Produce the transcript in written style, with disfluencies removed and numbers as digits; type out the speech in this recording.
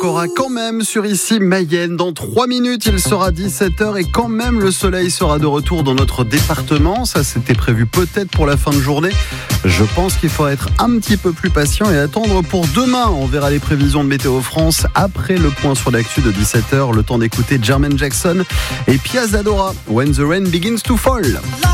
Aura quand même sur ici Mayenne. Dans 3 minutes, il sera 17h et quand même le soleil sera de retour dans notre département. Ça, c'était prévu peut-être pour la fin de journée. Je pense qu'il faudra être un petit peu plus patient et attendre pour demain. On verra les prévisions de Météo France après le point sur l'actu de 17h. Le temps d'écouter Jermaine Jackson et Pia Zadora. When the rain begins to fall.